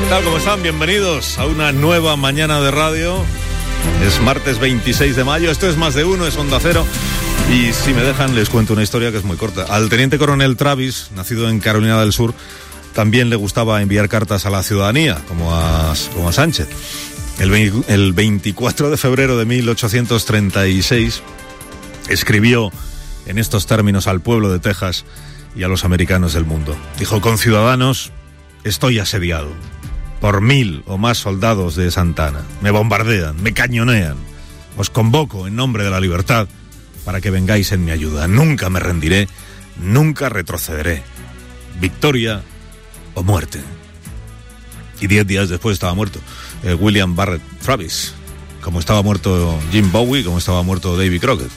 ¿Qué tal? ¿Cómo están? Bienvenidos a una nueva mañana de radio. Es martes 26 de mayo, esto es Más de Uno, es Onda Cero. Y si me dejan, les cuento una historia que es muy corta. Al teniente coronel Travis, nacido en Carolina del Sur, también le gustaba enviar cartas a la ciudadanía, como a Sánchez. El 24 de febrero de 1836 escribió en estos términos al pueblo de Texas y a los americanos del mundo. Dijo: conciudadanos, estoy asediado por 1000 o más soldados de Santa Anna. Me bombardean, me cañonean. Os convoco en nombre de la libertad para que vengáis en mi ayuda. Nunca me rendiré, nunca retrocederé. Victoria o muerte. Y 10 días después estaba muerto William Barrett Travis, como estaba muerto Jim Bowie, como estaba muerto Davy Crockett.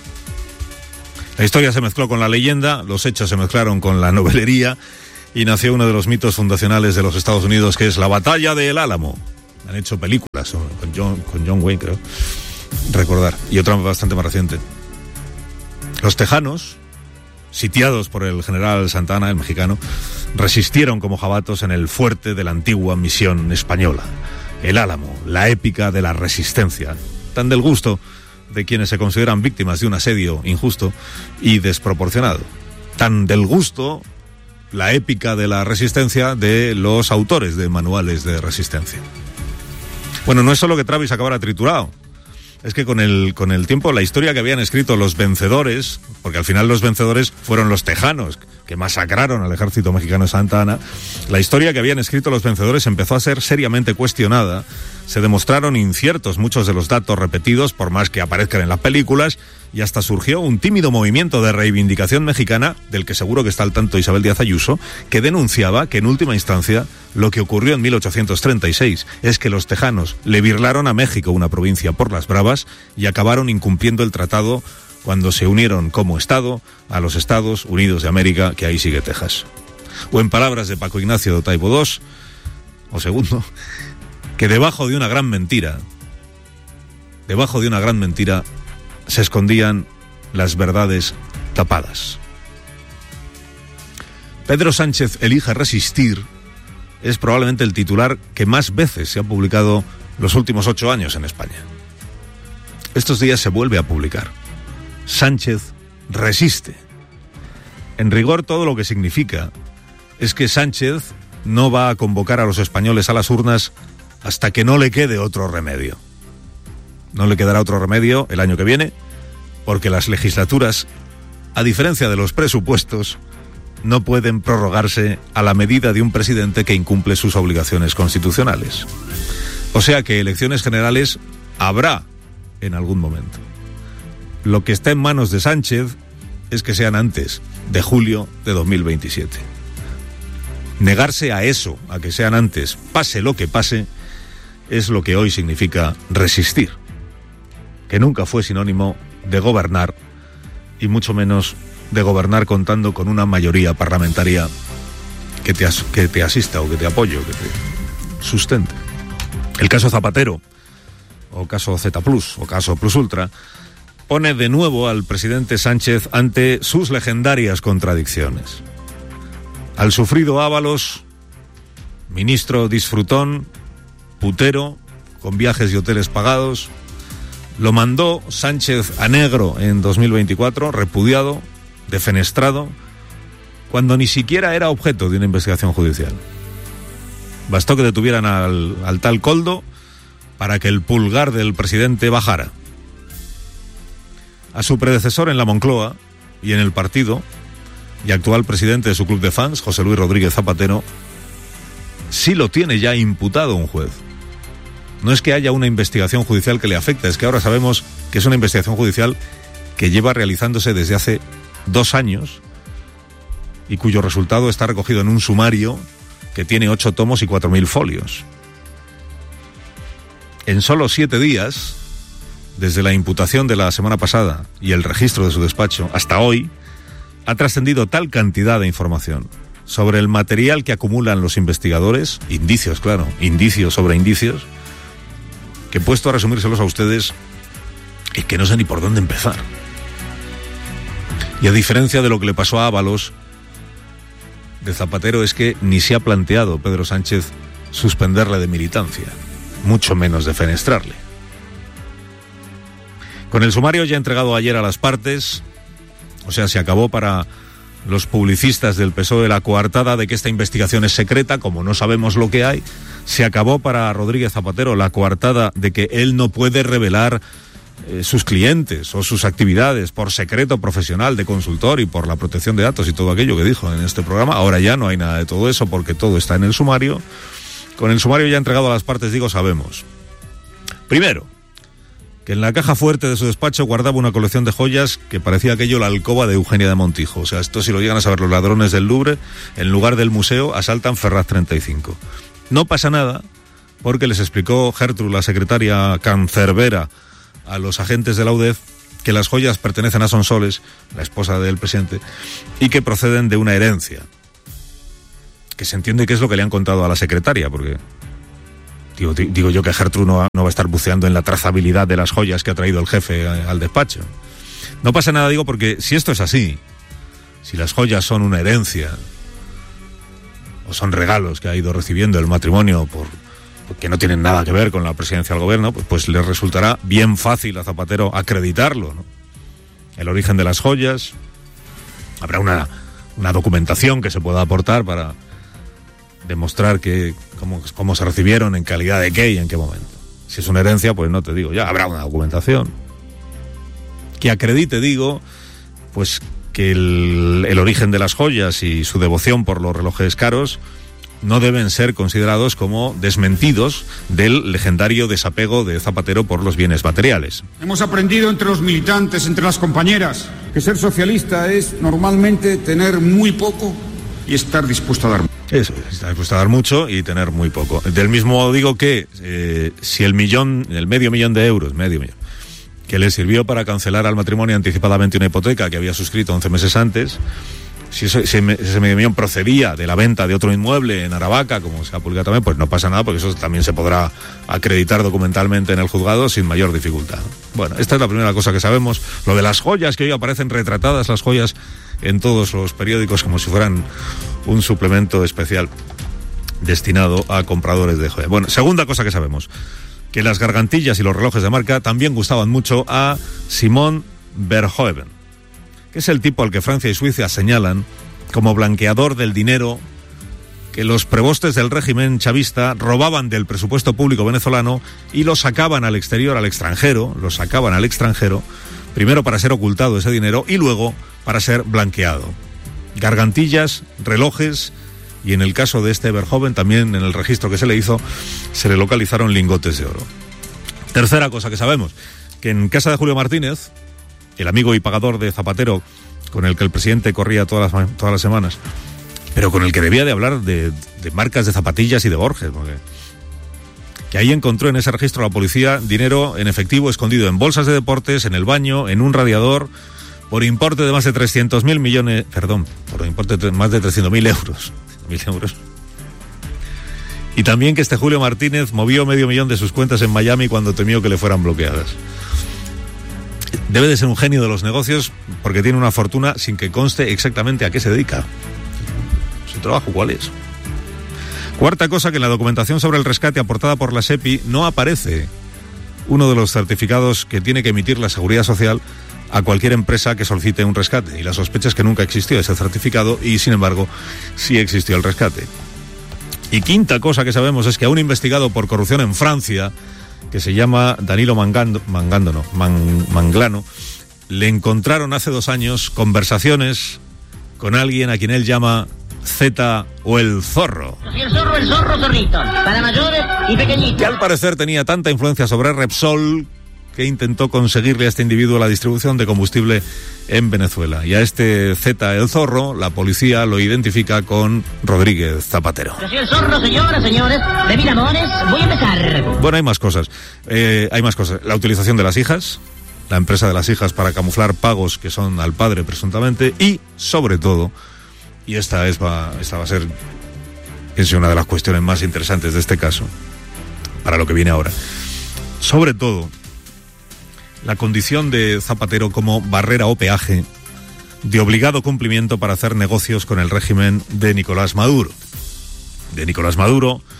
La historia se mezcló con la leyenda, los hechos se mezclaron con la novelería y nació uno de los mitos fundacionales de los Estados Unidos, que es la Batalla del Álamo. Han hecho películas con John Wayne, creo recordar, y otra bastante más reciente. Los tejanos, sitiados por el general Santa Anna, el mexicano, resistieron como jabatos en el fuerte de la antigua misión española, el Álamo, la épica de la resistencia, tan del gusto de quienes se consideran víctimas de un asedio injusto y desproporcionado, tan del gusto la épica de la resistencia de los autores de manuales de resistencia. Bueno, no es solo que Travis acabara triturado, es que con el tiempo la historia que habían escrito los vencedores, porque al final los vencedores fueron los tejanos que masacraron al ejército mexicano de Santa Anna, la historia que habían escrito los vencedores empezó a ser seriamente cuestionada. Se demostraron inciertos muchos de los datos repetidos, por más que aparezcan en las películas, y hasta surgió un tímido movimiento de reivindicación mexicana, del que seguro que está al tanto Isabel Díaz Ayuso, que denunciaba que en última instancia lo que ocurrió en 1836 es que los tejanos le birlaron a México una provincia por las bravas y acabaron incumpliendo el tratado cuando se unieron como Estado a los Estados Unidos de América, que ahí sigue Texas. O en palabras de Paco Ignacio de Taibo II, o segundo, que debajo de una gran mentira se escondían las verdades tapadas. Pedro Sánchez elige resistir es probablemente el titular que más veces se ha publicado los últimos 8 años en España. Estos días se vuelve a publicar: Sánchez resiste. En rigor, todo lo que significa es que Sánchez no va a convocar a los españoles a las urnas hasta que no le quede otro remedio. No le quedará otro remedio el año que viene, porque las legislaturas, a diferencia de los presupuestos, no pueden prorrogarse a la medida de un presidente que incumple sus obligaciones constitucionales. O sea que elecciones generales habrá en algún momento. Lo que está en manos de Sánchez es que sean antes de julio de 2027. Negarse a eso, a que sean antes, pase lo que pase, es lo que hoy significa resistir, que nunca fue sinónimo de gobernar, y mucho menos de gobernar contando con una mayoría parlamentaria que te asista o que te apoye o que te sustente. El caso Zapatero, o caso Z+, o caso Plus Ultra, pone de nuevo al presidente Sánchez ante sus legendarias contradicciones. Al sufrido Ábalos, ministro disfrutón, putero, con viajes y hoteles pagados, lo mandó Sánchez a negro en 2024, repudiado, defenestrado, cuando ni siquiera era objeto de una investigación judicial. Bastó que detuvieran al tal Koldo para que el pulgar del presidente bajara. A su predecesor en la Moncloa y en el partido, y actual presidente de su club de fans, José Luis Rodríguez Zapatero, sí lo tiene ya imputado un juez. No es que haya una investigación judicial que le afecte, es que ahora sabemos que es una investigación judicial que lleva realizándose desde hace 2 años y cuyo resultado está recogido en un sumario que tiene 8 tomos y 4.000 folios. En solo 7 días, desde la imputación de la semana pasada y el registro de su despacho hasta hoy, ha trascendido tal cantidad de información sobre el material que acumulan los investigadores, indicios, claro, indicios sobre indicios, que puesto a resumírselos a ustedes, es que no sé ni por dónde empezar. Y a diferencia de lo que le pasó a Ábalos, de Zapatero es que ni se ha planteado Pedro Sánchez suspenderle de militancia, mucho menos defenestrarle. Con el sumario ya entregado ayer a las partes, o sea, se acabó para los publicistas del PSOE la coartada de que esta investigación es secreta, como no sabemos lo que hay. Se acabó para Rodríguez Zapatero la coartada de que él no puede revelar sus clientes o sus actividades por secreto profesional de consultor y por la protección de datos y todo aquello que dijo en este programa. Ahora ya no hay nada de todo eso porque todo está en el sumario. Con el sumario ya entregado a las partes, digo, sabemos. Primero, que en la caja fuerte de su despacho guardaba una colección de joyas que parecía aquello la alcoba de Eugenia de Montijo. O sea, esto si lo llegan a saber los ladrones del Louvre, en lugar del museo asaltan Ferraz 35. No pasa nada, porque les explicó Gertrude, la secretaria cancerbera, a los agentes de la UDEF, que las joyas pertenecen a Sonsoles, la esposa del presidente, y que proceden de una herencia. Que se entiende que es lo que le han contado a la secretaria, porque digo yo que Gertrude no va a estar buceando en la trazabilidad de las joyas que ha traído el jefe al despacho. No pasa nada, digo, porque si esto es así, si las joyas son una herencia o son regalos que ha ido recibiendo el matrimonio porque no tienen nada que ver con la presidencia del gobierno, pues les resultará bien fácil a Zapatero acreditarlo, ¿no? El origen de las joyas, habrá una documentación que se pueda aportar para demostrar cómo se recibieron, en calidad de qué y en qué momento. Si es una herencia, pues no te digo ya, habrá una documentación que acredite, digo, pues que el origen de las joyas y su devoción por los relojes caros no deben ser considerados como desmentidos del legendario desapego de Zapatero por los bienes materiales. Hemos aprendido entre los militantes, entre las compañeras, que ser socialista es normalmente tener muy poco y estar dispuesto a dar mucho. Eso, estar dispuesto a dar mucho y tener muy poco. Del mismo modo digo que si el medio millón de euros, que le sirvió para cancelar al matrimonio anticipadamente una hipoteca que había suscrito 11 meses antes, si ese medio millón procedía de la venta de otro inmueble en Aravaca, como se ha publicado también, pues no pasa nada, porque eso también se podrá acreditar documentalmente en el juzgado sin mayor dificultad. Bueno, esta es la primera cosa que sabemos. Lo de las joyas, que hoy aparecen retratadas las joyas en todos los periódicos como si fueran un suplemento especial destinado a compradores de joyas. Bueno, segunda cosa que sabemos, que las gargantillas y los relojes de marca también gustaban mucho a Simón Verhoeven, que es el tipo al que Francia y Suiza señalan como blanqueador del dinero que los prebostes del régimen chavista robaban del presupuesto público venezolano y lo sacaban al exterior, al extranjero, primero para ser ocultado ese dinero y luego para ser blanqueado. Gargantillas, relojes y en el caso de este Verhoeven también en el registro que se le hizo se le localizaron lingotes de oro. Tercera cosa que sabemos, que en casa de Julio Martínez, el amigo y pagador de Zapatero, con el que el presidente corría todas las semanas, pero con el que debía de hablar de marcas de zapatillas y de Borges, porque que ahí encontró en ese registro la policía dinero en efectivo escondido en bolsas de deportes, en el baño, en un radiador, por importe de más de 300.000 millones, por importe de más de 300.000 euros. Y también que este Julio Martínez movió $500.000 de sus cuentas en Miami cuando temió que le fueran bloqueadas. Debe de ser un genio de los negocios porque tiene una fortuna sin que conste exactamente a qué se dedica. ¿Su trabajo cuál es? Cuarta cosa, que en la documentación sobre el rescate aportada por la SEPI no aparece uno de los certificados que tiene que emitir la Seguridad Social a cualquier empresa que solicite un rescate. Y la sospecha es que nunca existió ese certificado y, sin embargo, sí existió el rescate. Y quinta cosa que sabemos es que a un investigado por corrupción en Francia, que se llama Danilo Manglano, le encontraron hace 2 años conversaciones con alguien a quien él llama Z o el Zorro. El zorro, zorrito, para mayores y pequeñitos. Que al parecer tenía tanta influencia sobre Repsol que intentó conseguirle a este individuo la distribución de combustible en Venezuela. Y a este Z el Zorro, la policía lo identifica con Rodríguez Zapatero. Yo soy el Zorro, señoras, señores, de Mil Amores, voy a empezar. Bueno, hay más cosas. La utilización de las hijas, la empresa de las hijas para camuflar pagos que son al padre presuntamente, y sobre todo, y esta va a ser, pienso, una de las cuestiones más interesantes de este caso, para lo que viene ahora. Sobre todo, la condición de Zapatero como barrera o peaje de obligado cumplimiento para hacer negocios con el régimen de Nicolás Maduro.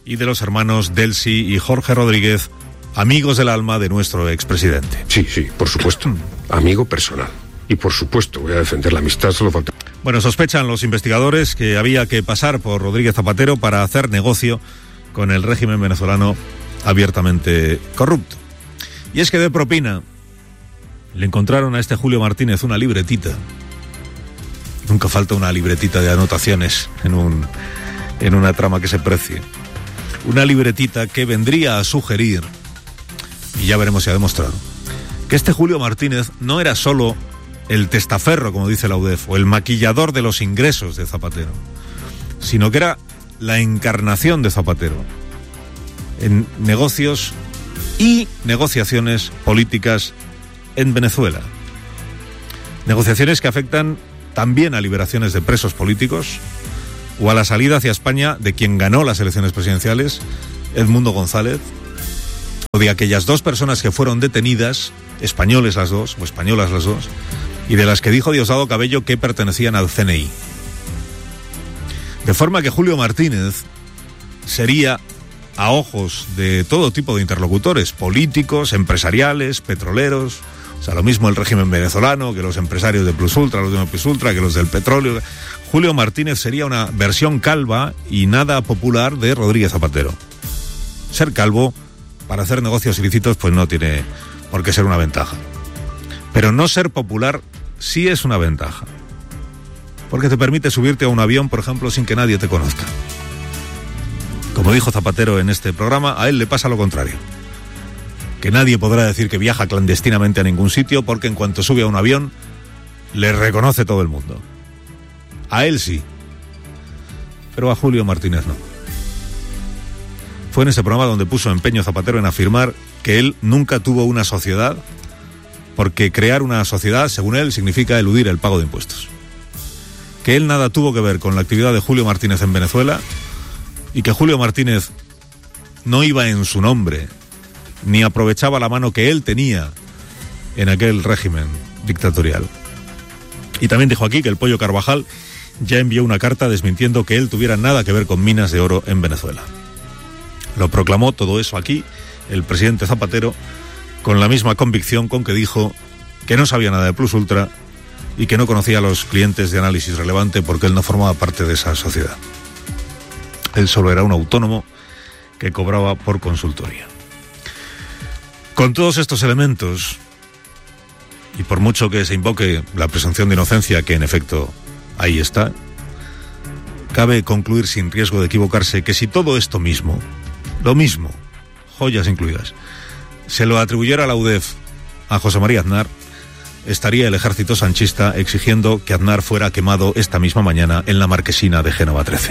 y de los hermanos Delcy y Jorge Rodríguez, amigos del alma de nuestro expresidente. Sí, por supuesto. Amigo personal. Y por supuesto voy a defender la amistad, solo falta... Bueno, sospechan los investigadores que había que pasar por Rodríguez Zapatero para hacer negocio con el régimen venezolano abiertamente corrupto. Y es que de propina le encontraron a este Julio Martínez una libretita. Nunca falta una libretita de anotaciones en una trama que se precie. Una libretita que vendría a sugerir, y ya veremos si ha demostrado, que este Julio Martínez no era solo el testaferro, como dice la UDEF, o el maquillador de los ingresos de Zapatero, sino que era la encarnación de Zapatero en negocios y negociaciones políticas en Venezuela. Negociaciones que afectan también a liberaciones de presos políticos o a la salida hacia España de quien ganó las elecciones presidenciales, Edmundo González, o de aquellas dos personas que fueron detenidas, españoles las dos, o españolas las dos, y de las que dijo Diosdado Cabello que pertenecían al CNI. De forma que Julio Martínez sería, a ojos de todo tipo de interlocutores, políticos, empresariales, petroleros, o sea, lo mismo el régimen venezolano que los empresarios de Plus Ultra, los de Plus Ultra, que los del petróleo. Julio Martínez sería una versión calva y nada popular de Rodríguez Zapatero. Ser calvo para hacer negocios ilícitos pues no tiene por qué ser una ventaja. Pero no ser popular sí es una ventaja. Porque te permite subirte a un avión, por ejemplo, sin que nadie te conozca. Como dijo Zapatero en este programa, a él le pasa lo contrario. Que nadie podrá decir que viaja clandestinamente a ningún sitio porque en cuanto sube a un avión, le reconoce todo el mundo. A él sí. Pero a Julio Martínez no. Fue en ese programa donde puso empeño Zapatero en afirmar que él nunca tuvo una sociedad, porque crear una sociedad, según él, significa eludir el pago de impuestos. Que él nada tuvo que ver con la actividad de Julio Martínez en Venezuela y que Julio Martínez no iba en su nombre ni aprovechaba la mano que él tenía en aquel régimen dictatorial. Y también dijo aquí que el Pollo Carvajal ya envió una carta desmintiendo que él tuviera nada que ver con minas de oro en Venezuela. Lo proclamó todo eso aquí el presidente Zapatero con la misma convicción con que dijo que no sabía nada de Plus Ultra y que no conocía a los clientes de análisis relevante porque él no formaba parte de esa sociedad. Él solo era un autónomo que cobraba por consultoría. Con todos estos elementos, y por mucho que se invoque la presunción de inocencia, que en efecto ahí está, cabe concluir sin riesgo de equivocarse que si todo esto mismo, lo mismo, joyas incluidas, se lo atribuyera a la UDEF a José María Aznar, estaría el ejército sanchista exigiendo que Aznar fuera quemado esta misma mañana en la marquesina de Génova 13.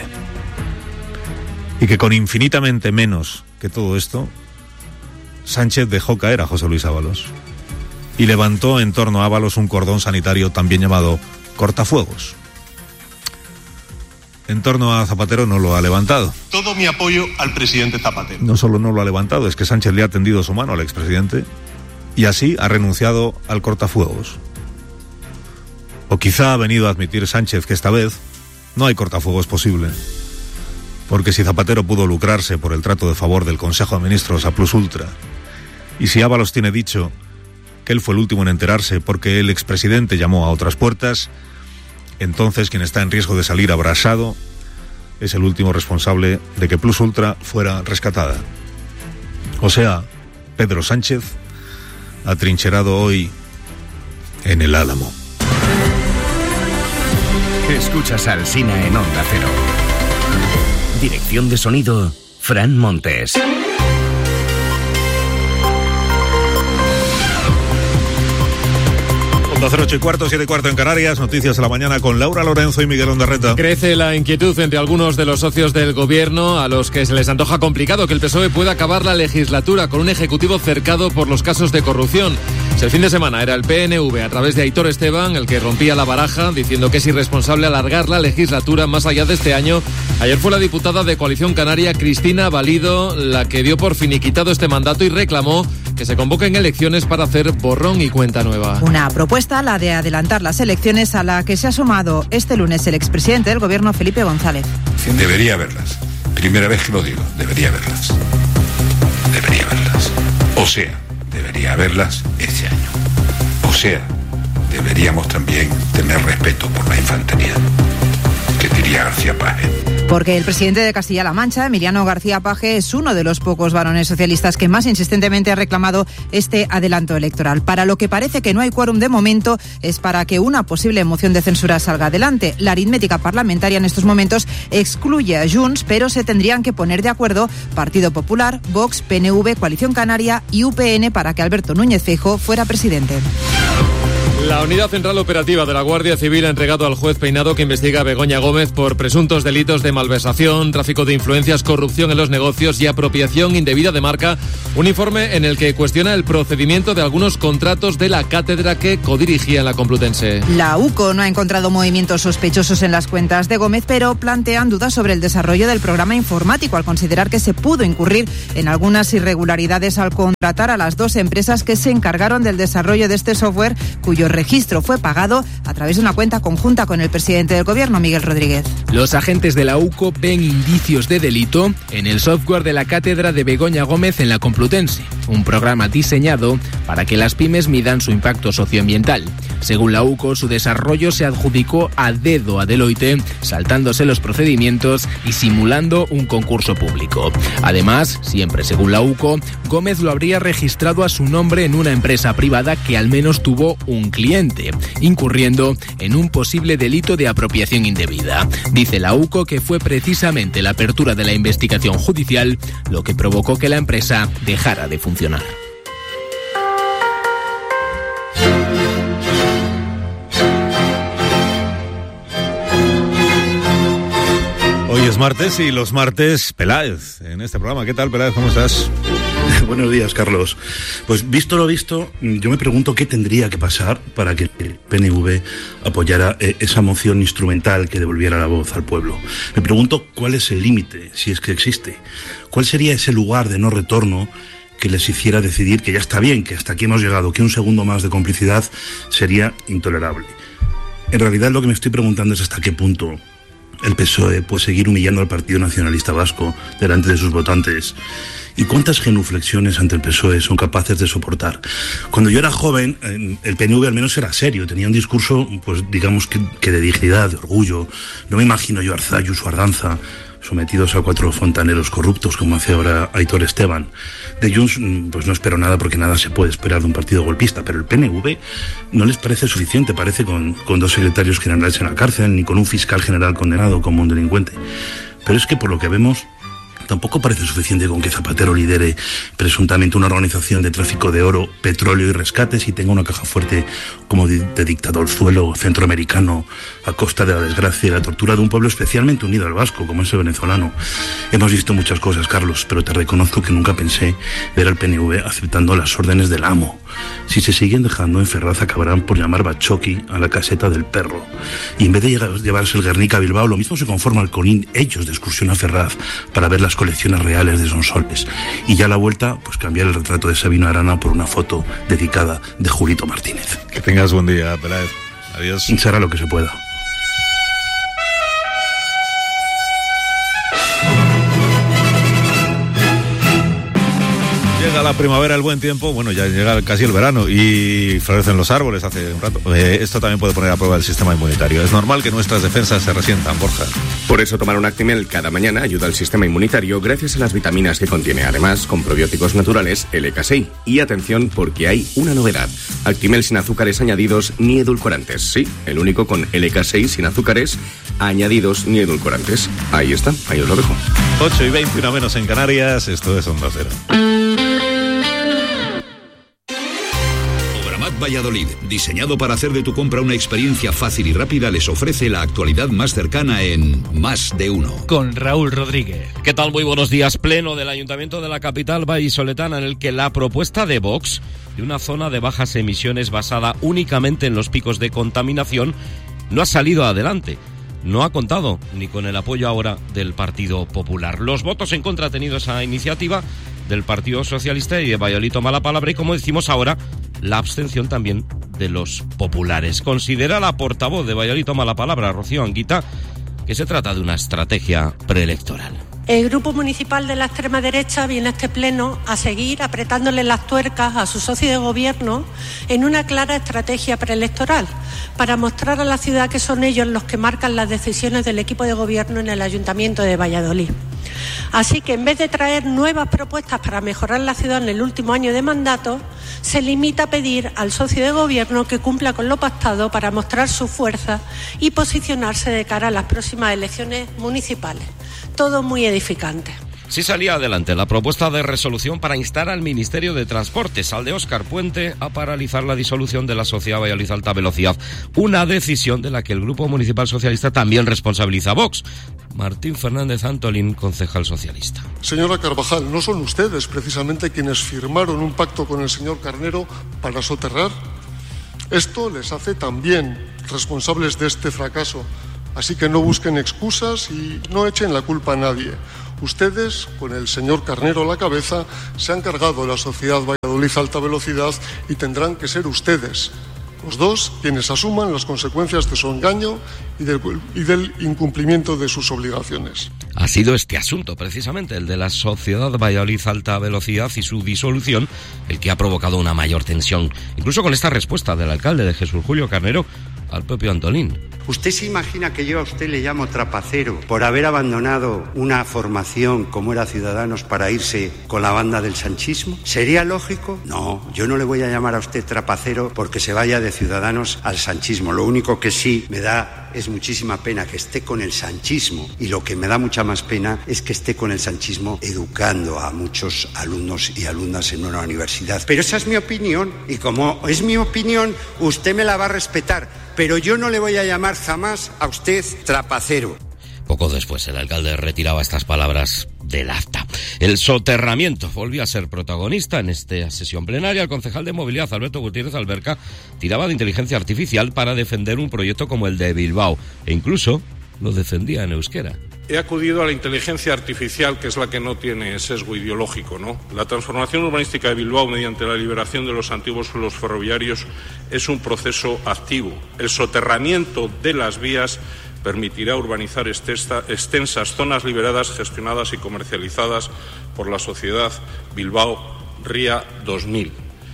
Y que con infinitamente menos que todo esto, Sánchez dejó caer a José Luis Ábalos y levantó en torno a Ábalos un cordón sanitario también llamado cortafuegos. En torno a Zapatero no lo ha levantado. Todo mi apoyo al presidente Zapatero. No solo no lo ha levantado, es que Sánchez le ha tendido su mano al expresidente y así ha renunciado al cortafuegos. O quizá ha venido a admitir Sánchez que esta vez no hay cortafuegos posible. Porque si Zapatero pudo lucrarse por el trato de favor del Consejo de Ministros a Plus Ultra, y si Ábalos tiene dicho que él fue el último en enterarse porque el expresidente llamó a otras puertas, entonces quien está en riesgo de salir abrasado es el último responsable de que Plus Ultra fuera rescatada. O sea, Pedro Sánchez, atrincherado hoy en el Álamo. Escuchas al Alsina en Onda Cero. Dirección de sonido, Fran Montes. Onda Cero, 8:15, 7:15 en Canarias. Noticias de la mañana con Laura Lorenzo y Miguel Ondarreta. Crece la inquietud entre algunos de los socios del gobierno, a los que se les antoja complicado que el PSOE pueda acabar la legislatura con un ejecutivo cercado por los casos de corrupción. Si el fin de semana era el PNV, a través de Aitor Esteban, el que rompía la baraja, diciendo que es irresponsable alargar la legislatura más allá de este año, ayer fue la diputada de Coalición Canaria, Cristina Valido, la que dio por finiquitado este mandato y reclamó que se convoquen elecciones para hacer borrón y cuenta nueva. Una propuesta, la de adelantar las elecciones, a la que se ha sumado este lunes el expresidente del gobierno, Felipe González. Debería haberlas. primera vez que lo digo, debería verlas. O sea, debería haberlas este año. O sea, deberíamos también tener respeto por la infantería. ¿Qué diría García Paje? Porque el presidente de Castilla-La Mancha, Emiliano García Paje, es uno de los pocos varones socialistas que más insistentemente ha reclamado este adelanto electoral. Para lo que parece que no hay quórum de momento es para que una posible moción de censura salga adelante. La aritmética parlamentaria en estos momentos excluye a Junts, pero se tendrían que poner de acuerdo Partido Popular, Vox, PNV, Coalición Canaria y UPN para que Alberto Núñez Feijóo fuera presidente. La Unidad Central Operativa de la Guardia Civil ha entregado al juez Peinado, que investiga a Begoña Gómez por presuntos delitos de malversación, tráfico de influencias, corrupción en los negocios y apropiación indebida de marca, un informe en el que cuestiona el procedimiento de algunos contratos de la cátedra que codirigía en la Complutense. La UCO no ha encontrado movimientos sospechosos en las cuentas de Gómez, pero plantean dudas sobre el desarrollo del programa informático al considerar que se pudo incurrir en algunas irregularidades al contratar a las dos empresas que se encargaron del desarrollo de este software, cuyo registro fue pagado a través de una cuenta conjunta con el presidente del Gobierno, Miguel Rodríguez. Los agentes de la UCO ven indicios de delito en el software de la cátedra de Begoña Gómez en la Complutense, un programa diseñado para que las pymes midan su impacto socioambiental. Según la UCO, su desarrollo se adjudicó a dedo a Deloitte, saltándose los procedimientos y simulando un concurso público. Además, siempre según la UCO, Gómez lo habría registrado a su nombre en una empresa privada que al menos tuvo un cliente, incurriendo en un posible delito de apropiación indebida. Dice la UCO que fue precisamente la apertura de la investigación judicial lo que provocó que la empresa dejara de funcionar. Hoy es martes y los martes Peláez en este programa. ¿Qué tal, Peláez? ¿Cómo estás? Buenos días, Carlos. Pues visto lo visto, yo me pregunto qué tendría que pasar para que el PNV apoyara esa moción instrumental que devolviera la voz al pueblo. Me pregunto cuál es el límite, si es que existe. ¿Cuál sería ese lugar de no retorno que les hiciera decidir que ya está bien, que hasta aquí hemos llegado, que un segundo más de complicidad sería intolerable? En realidad lo que me estoy preguntando es hasta qué punto el PSOE puede seguir humillando al Partido Nacionalista Vasco delante de sus votantes. ¿Y cuántas genuflexiones ante el PSOE son capaces de soportar? Cuando yo era joven, el PNV al menos era serio, tenía un discurso, pues digamos que de dignidad, de orgullo. No me imagino yo a Arzallus o Ardanza sometidos a 4 fontaneros corruptos, como hace ahora Aitor Esteban. De Junts, pues no espero nada, porque nada se puede esperar de un partido golpista, pero el PNV no les parece suficiente, parece con 2 secretarios generales en la cárcel, ni con un fiscal general condenado como un delincuente. Pero es que por lo que vemos, tampoco parece suficiente con que Zapatero lidere presuntamente una organización de tráfico de oro, petróleo y rescates y tenga una caja fuerte como de dictadorzuelo centroamericano a costa de la desgracia y la tortura de un pueblo especialmente unido al vasco, como es el venezolano. Hemos visto muchas cosas, Carlos, pero te reconozco que nunca pensé ver al PNV aceptando las órdenes del amo. Si se siguen dejando en Ferraz, acabarán por llamar Bachoqui a la caseta del perro. Y en vez de llevarse el Guernica a Bilbao, lo mismo se conforman con ellos de excursión a Ferraz para ver las colecciones reales de Sonsoles. Y ya a la vuelta, pues cambiar el retrato de Sabino Arana por una foto dedicada de Julito Martínez. Que tengas buen día, Peláez. Adiós. Será lo que se pueda. Llega la primavera, el buen tiempo, bueno, ya llega casi el verano y florecen los árboles hace un rato. Esto también puede poner a prueba el sistema inmunitario. Es normal que nuestras defensas se resientan, Borja. Por eso tomar un Actimel cada mañana ayuda al sistema inmunitario gracias a las vitaminas que contiene. Además, con probióticos naturales LK6. Y atención, porque hay una novedad. Actimel sin azúcares añadidos ni edulcorantes. Sí, el único con LK6 sin azúcares añadidos ni edulcorantes. Ahí está, ahí os lo dejo. 8:20, una menos en Canarias. Esto es Onda Cero. Valladolid, diseñado para hacer de tu compra una experiencia fácil y rápida, les ofrece la actualidad más cercana en Más de Uno. Con Raúl Rodríguez. ¿Qué tal? Muy buenos días. Pleno del Ayuntamiento de la capital vallisoletana, en el que la propuesta de Vox de una zona de bajas emisiones basada únicamente en los picos de contaminación no ha salido adelante. No ha contado ni con el apoyo ahora del Partido Popular. Los votos en contra ha tenido esa iniciativa del Partido Socialista y de Valladolid Toma la Palabra, y como decimos ahora, la abstención también de los populares. Considera la portavoz de Valladolid Toma la Palabra, Rocío Anguita, que se trata de una estrategia preelectoral. El Grupo Municipal de la extrema derecha viene a este pleno a seguir apretándole las tuercas a su socio de gobierno en una clara estrategia preelectoral para mostrar a la ciudad que son ellos los que marcan las decisiones del equipo de gobierno en el Ayuntamiento de Valladolid. Así que en vez de traer nuevas propuestas para mejorar la ciudad en el último año de mandato, se limita a pedir al socio de gobierno que cumpla con lo pactado para mostrar su fuerza y posicionarse de cara a las próximas elecciones municipales. Todo muy edificante. Sí salía adelante la propuesta de resolución para instar al Ministerio de Transportes, al de Óscar Puente, a paralizar la disolución de la Sociedad Valladolid Alta Velocidad. Una decisión de la que el Grupo Municipal Socialista también responsabiliza a Vox. Martín Fernández Antolín, concejal socialista. Señora Carvajal, ¿no son ustedes precisamente quienes firmaron un pacto con el señor Carnero para soterrar? Esto les hace también responsables de este fracaso. Así que no busquen excusas y no echen la culpa a nadie. Ustedes, con el señor Carnero a la cabeza, se han cargado la Sociedad Valladolid Alta Velocidad y tendrán que ser ustedes, los dos, quienes asuman las consecuencias de su engaño y del incumplimiento de sus obligaciones. Ha sido este asunto, precisamente, el de la Sociedad Valladolid Alta Velocidad y su disolución, el que ha provocado una mayor tensión, incluso con esta respuesta del alcalde de Jesús Julio Carnero al propio Antolín. ¿Usted se imagina que yo a usted le llamo trapacero por haber abandonado una formación como era Ciudadanos para irse con la banda del sanchismo? ¿Sería lógico? No, yo no le voy a llamar a usted trapacero porque se vaya de Ciudadanos al sanchismo. Lo único que sí me da es muchísima pena que esté con el sanchismo, y lo que me da mucha más pena es que esté con el sanchismo educando a muchos alumnos y alumnas en una universidad. Pero esa es mi opinión, y como es mi opinión, usted me la va a respetar, pero yo no le voy a llamar jamás a usted trapacero. Poco después, el alcalde retiraba estas palabras del acta. El soterramiento volvió a ser protagonista en esta sesión plenaria. El concejal de Movilidad, Alberto Gutiérrez Alberca, tiraba de inteligencia artificial para defender un proyecto como el de Bilbao, e incluso lo defendía en euskera. He acudido a la inteligencia artificial, que es la que no tiene sesgo ideológico, ¿no? La transformación urbanística de Bilbao mediante la liberación de los antiguos suelos ferroviarios es un proceso activo. El soterramiento de las vías permitirá urbanizar extensas zonas liberadas, gestionadas y comercializadas por la sociedad Bilbao Ría 2000.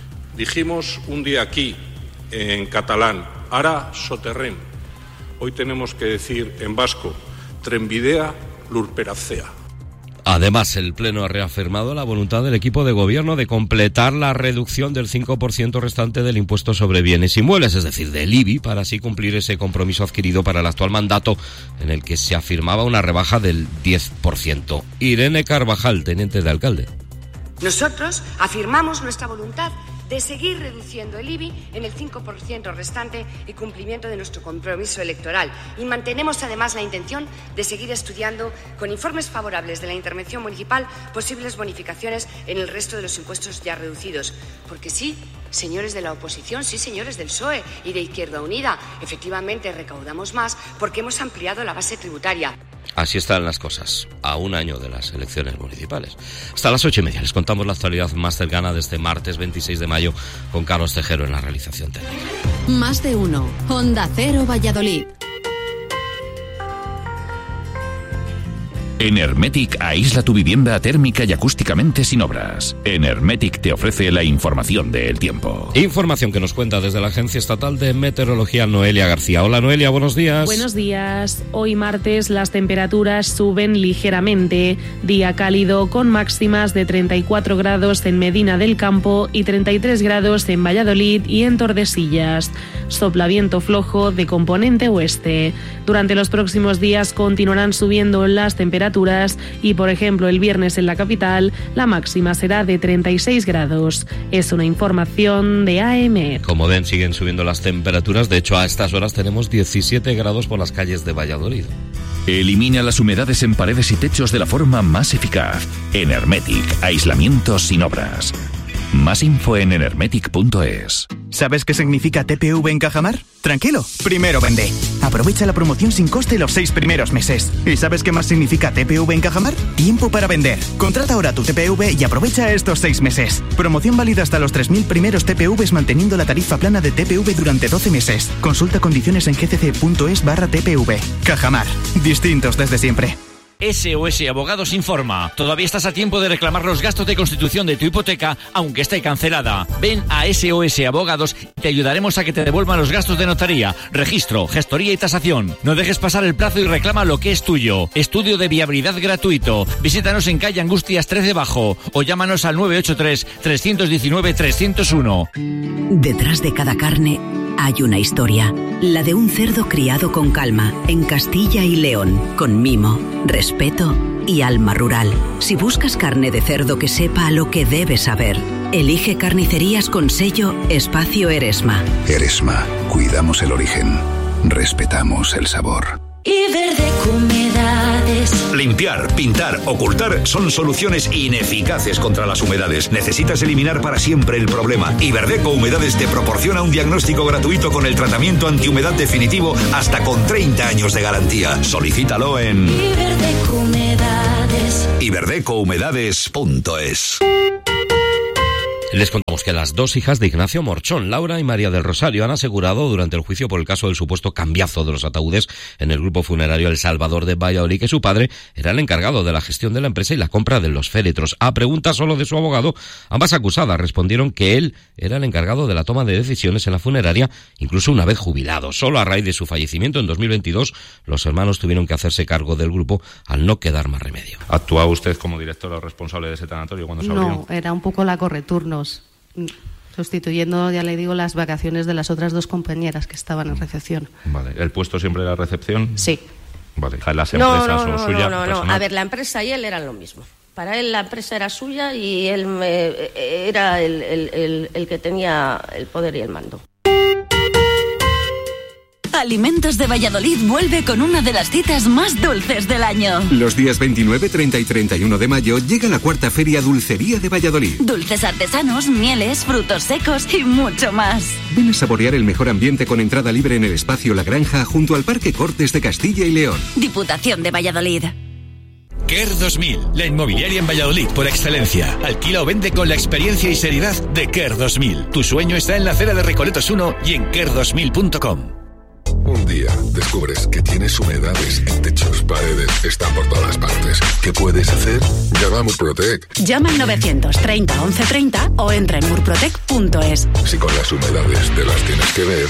Dijimos un día aquí, en catalán, ara soterrem. Hoy tenemos que decir en vasco, Trenbidea lurperacea. Además, el Pleno ha reafirmado la voluntad del equipo de gobierno de completar la reducción del 5% restante del impuesto sobre bienes inmuebles, es decir, del IBI, para así cumplir ese compromiso adquirido para el actual mandato en el que se afirmaba una rebaja del 10%. Irene Carvajal, teniente de alcalde. Nosotros afirmamos nuestra voluntad de seguir reduciendo el IBI en el 5% restante y cumplimiento de nuestro compromiso electoral. Y mantenemos además la intención de seguir estudiando, con informes favorables de la intervención municipal, posibles bonificaciones en el resto de los impuestos ya reducidos. Porque sí, señores de la oposición, sí, señores del PSOE y de Izquierda Unida, efectivamente recaudamos más porque hemos ampliado la base tributaria. Así están las cosas, a un año de las elecciones municipales. Hasta las 8:30 les contamos la actualidad más cercana de este martes 26 de mayo con Carlos Tejero en la realización técnica. Más de uno. Onda Cero Valladolid. En Hermetic aísla tu vivienda térmica y acústicamente sin obras. En Hermetic te ofrece la información del tiempo. Información que nos cuenta desde la Agencia Estatal de Meteorología Noelia García. Hola Noelia, buenos días. Buenos días. Hoy martes las temperaturas suben ligeramente. Día cálido con máximas de 34 grados en Medina del Campo y 33 grados en Valladolid y en Tordesillas. Sopla viento flojo de componente oeste. Durante los próximos días continuarán subiendo las temperaturas y, por ejemplo, el viernes en la capital la máxima será de 36 grados. Es una información de AEMET. Como ven, siguen subiendo las temperaturas. De hecho, a estas horas tenemos 17 grados por las calles de Valladolid. Elimina las humedades en paredes y techos de la forma más eficaz. En Hermetic, aislamiento sin obras. Más info en enermetic.es. ¿Sabes qué significa TPV en Cajamar? Tranquilo, primero vende. Aprovecha la promoción sin coste los 6 primeros meses. ¿Y sabes qué más significa TPV en Cajamar? Tiempo para vender. Contrata ahora tu TPV y aprovecha estos 6 meses. Promoción válida hasta los 3.000 primeros TPVs manteniendo la tarifa plana de TPV durante 12 meses. Consulta condiciones en gcc.es/TPV. Cajamar. Distintos desde siempre. SOS Abogados informa. Todavía estás a tiempo de reclamar los gastos de constitución de tu hipoteca, aunque esté cancelada. Ven a SOS Abogados y te ayudaremos a que te devuelvan los gastos de notaría, registro, gestoría y tasación. No dejes pasar el plazo y reclama lo que es tuyo. Estudio de viabilidad gratuito. Visítanos en calle Angustias 13 Bajo o llámanos al 983-319-301. Detrás de cada carne hay una historia, la de un cerdo criado con calma en Castilla y León, con mimo, respeto y alma rural. Si buscas carne de cerdo que sepa a lo que debes saber, elige carnicerías con sello Espacio Eresma. Eresma, cuidamos el origen, respetamos el sabor. Iberdeco Humedades. Limpiar, pintar, ocultar son soluciones ineficaces contra las humedades. Necesitas eliminar para siempre el problema. Iberdeco Humedades te proporciona un diagnóstico gratuito con el tratamiento antihumedad definitivo hasta con 30 años de garantía. Solicítalo en Iberdeco Humedades. iberdecouhumedades.es. Les contamos que las dos hijas de Ignacio Morchón, Laura y María del Rosario, han asegurado durante el juicio por el caso del supuesto cambiazo de los ataúdes en el grupo funerario El Salvador de Valladolid que su padre era el encargado de la gestión de la empresa y la compra de los féretros. A pregunta solo de su abogado, ambas acusadas respondieron que él era el encargado de la toma de decisiones en la funeraria, incluso una vez jubilado. Solo a raíz de su fallecimiento en 2022, los hermanos tuvieron que hacerse cargo del grupo al no quedar más remedio. ¿Actuaba usted como directora o responsable de ese tanatorio cuando se abrió? No, era un poco la correturnos, sustituyendo, ya le digo, las vacaciones de las otras dos compañeras que estaban en recepción. Vale, ¿el puesto siempre era recepción? Sí. Vale, ¿las empresas o suya? No. A ver, la empresa y él eran lo mismo. Para él la empresa era suya y él era el que tenía el poder y el mando. Alimentos de Valladolid vuelve con una de las citas más dulces del año. Los días 29, 30 y 31 de mayo llega la cuarta Feria Dulcería de Valladolid. Dulces artesanos, mieles, frutos secos y mucho más. Ven a saborear el mejor ambiente con entrada libre en el espacio La Granja junto al Parque Cortes de Castilla y León. Diputación de Valladolid. KER 2000, la inmobiliaria en Valladolid por excelencia. Alquila o vende con la experiencia y seriedad de KER 2000. Tu sueño está en la acera de Recoletos 1 y en KER2000.com. Un día descubres que tienes humedades en techos, paredes, están por todas partes. ¿Qué puedes hacer? Llama a Murprotec. Llama al 930 1130 o entra en murprotec.es. Si con las humedades te las tienes que ver.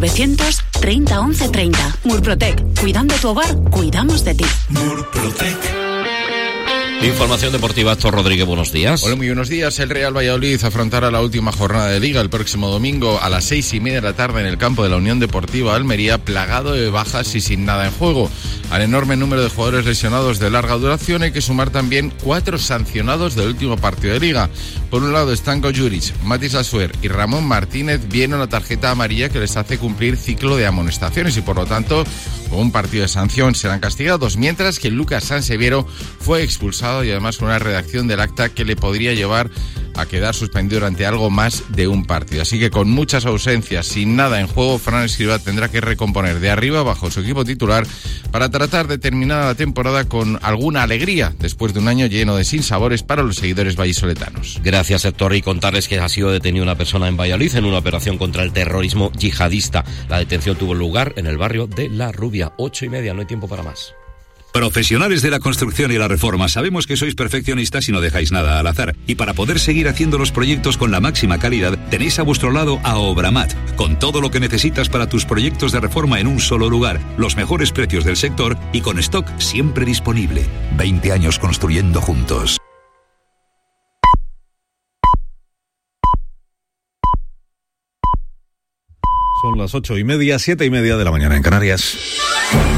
930 1130. Murprotec. Cuidando tu hogar, cuidamos de ti. Murprotec. Información deportiva, Héctor Rodríguez, buenos días. Hola, muy buenos días. El Real Valladolid afrontará la última jornada de Liga el próximo domingo a las 6:30 de la tarde en el campo de la Unión Deportiva Almería, plagado de bajas y sin nada en juego. Al enorme número de jugadores lesionados de larga duración hay que sumar también 4 sancionados del último partido de Liga. Por un lado, Stanko Juric, Matis Asuer y Ramón Martínez viene una tarjeta amarilla que les hace cumplir ciclo de amonestaciones y por lo tanto, con un partido de sanción serán castigados, mientras que Lucas Sanseviero fue expulsado y además con una redacción del acta que le podría llevar a quedar suspendido durante algo más de un partido. Así que con muchas ausencias, sin nada en juego, Fran Escribá tendrá que recomponer de arriba abajo su equipo titular para tratar de terminar la temporada con alguna alegría después de un año lleno de sinsabores para los seguidores vallisoletanos. Gracias, Héctor, y contarles que ha sido detenida una persona en Valladolid en una operación contra el terrorismo yihadista. La detención tuvo lugar en el barrio de La Rubia. 8:30, no hay tiempo para más. Profesionales de la construcción y la reforma, sabemos que sois perfeccionistas y no dejáis nada al azar. Y para poder seguir haciendo los proyectos con la máxima calidad, tenéis a vuestro lado a Obramat, con todo lo que necesitas para tus proyectos de reforma en un solo lugar, los mejores precios del sector y con stock siempre disponible. 20 años construyendo juntos. Son las 8:30, 7:30 de la mañana en Canarias.